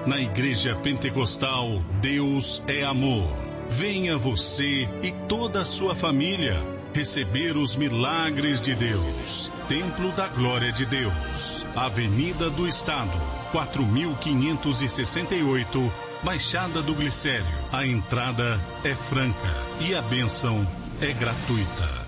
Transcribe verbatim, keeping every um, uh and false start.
Na Igreja Pentecostal, Deus é amor. Venha você e toda a sua família receber os milagres de Deus. Templo da Glória de Deus, Avenida do Estado, quatro mil quinhentos e sessenta e oito, Baixada do Glicério. A entrada é franca e a bênção é gratuita.